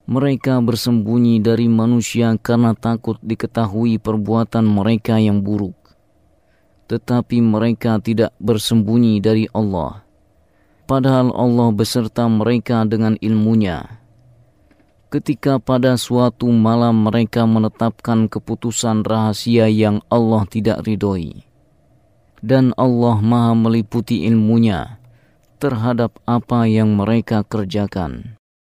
Mereka bersembunyi dari manusia karena takut diketahui perbuatan mereka yang buruk. Tetapi mereka tidak bersembunyi dari Allah, padahal Allah beserta mereka dengan ilmunya. Ketika pada suatu malam mereka menetapkan keputusan rahasia yang Allah tidak ridhoi, dan Allah Maha meliputi ilmunya terhadap apa yang mereka kerjakan.